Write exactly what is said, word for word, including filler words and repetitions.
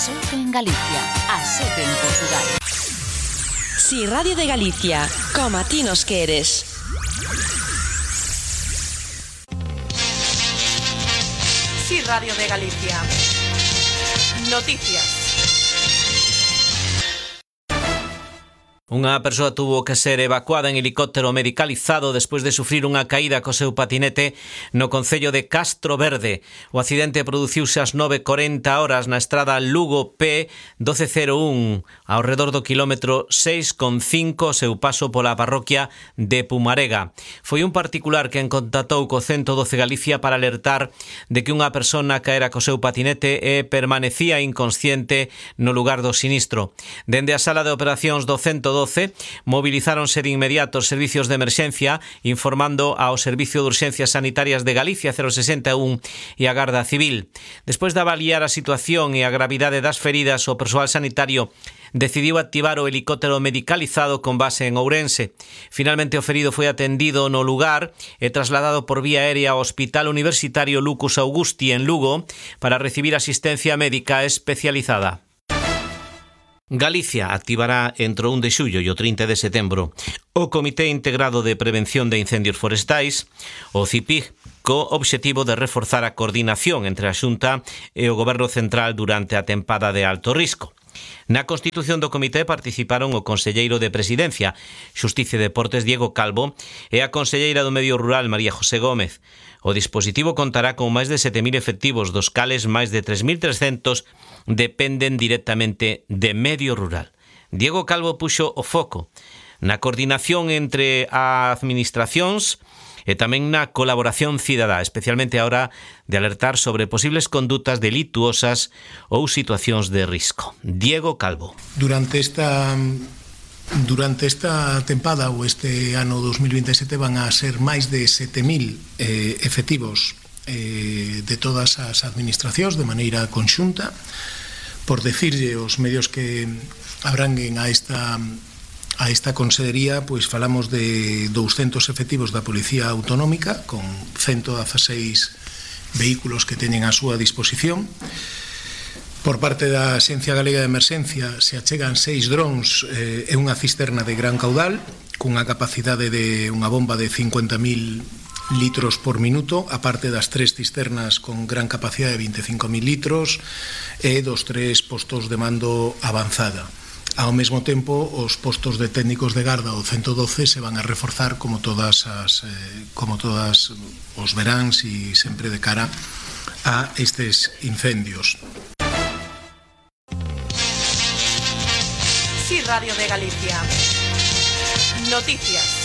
As oito en Galicia, as sete en Portugal. Si Radio de Galicia, como a ti nos queres. Si Radio de Galicia. Noticias. Unha persoa tuvo que ser evacuada en helicóptero medicalizado despois de sufrir unha caída co seu patinete no concello de Castro Verde. O accidente produciuse ás nove e corenta horas na estrada Lugo P doce cero un, ao redor do kilómetro seis con cinco, seu paso pola parroquia de Pumarega. Foi un particular quen contactou co ciento doce Galicia para alertar de que unha persona caera co seu patinete e permanecía inconsciente no lugar do sinistro. Dende a sala de operacións do ciento doce movilizáronse de inmediato os servicios de emerxencia, informando ao Servicio de Urxencias Sanitarias de Galicia cero sesenta e un e a Garda Civil. Despois de avaliar a situación e a gravidade das feridas, o persoal sanitario decidiu activar o helicóptero medicalizado con base en Ourense. Finalmente o ferido foi atendido no lugar e trasladado por vía aérea ao Hospital Universitario Lucus Augusti en Lugo para recibir asistencia médica especializada. Galicia activará entre o un de xullo e o trinta de setembro o Comité Integrado de Prevención de Incendios Forestais, o C I P I G, co obxectivo de reforzar a coordinación entre a Xunta e o Goberno Central durante a tempada de alto risco. Na constitución do comité participaron o conselleiro de Presidencia, Xusticia e Deportes Diego Calvo e a conselleira do Medio Rural María José Gómez. O dispositivo contará con máis de sete mil efectivos, dos cales máis de tres mil trescentos dependen directamente de Medio Rural. Diego Calvo puxo o foco na coordinación entre as administracións e tamén na colaboración cidadá, especialmente a hora de alertar sobre posibles condutas delituosas ou situacións de risco. Diego Calvo. Durante esta durante esta tempada ou este ano dos mil veintesete van a ser máis de sete mil eh, efectivos eh, de todas as administracións de maneira conxunta. Por decirlle os medios que abranguen a esta a esta consellería, pois falamos de douscentos efectivos da Policía Autonómica con ciento dieciséis vehículos que teñen a súa disposición. Por parte da Axencia Galega de Emerxencia se achegan seis drons eh, e unha cisterna de gran caudal cunha capacidade de unha bomba de cincuenta mil litros por minuto, aparte das tres cisternas con gran capacidade de veinticinco mil litros e dos tres postos de mando avanzada. Ao mesmo tempo, os postos de técnicos de garda do ciento doce se van a reforzar como todas as eh, como todas os veráns e sempre de cara a estes incendios. Si Radio de Galicia. Noticias.